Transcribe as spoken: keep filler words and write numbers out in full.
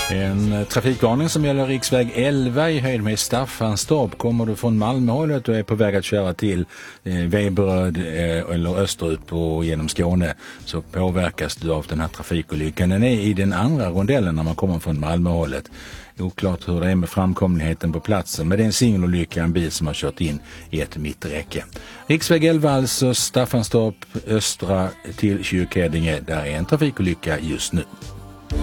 En trafikvarning som gäller riksväg elva i höjd med Staffanstorp. Kommer du från Malmöhållet och är på väg att köra till eh, Veberöd eh, eller österut och genom Skåne, så påverkas du av den här trafikolyckan. Den är i den andra rondellen när man kommer från Malmöhållet. Oklart hur det är med framkomligheten på platsen, men det är en singelolycka, en bil som har kört in i ett mitträcke. Riksväg elva alltså, Staffanstorp östra till Kyrkheddinge, där är en trafikolycka just nu.